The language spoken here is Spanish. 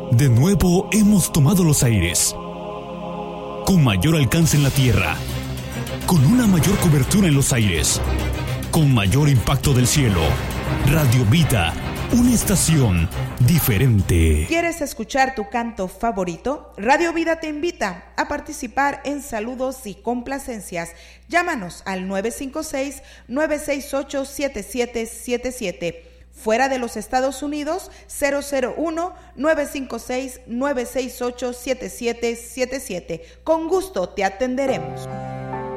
De nuevo hemos tomado los aires, con mayor alcance en la tierra, con una mayor cobertura en los aires, con mayor impacto del cielo. Radio Vida, una estación diferente. ¿Quieres escuchar tu canto favorito? Radio Vida te invita a participar en saludos y complacencias. Llámanos al 956-968-7777. Fuera de los Estados Unidos, 001-956-968-7777. Con gusto te atenderemos.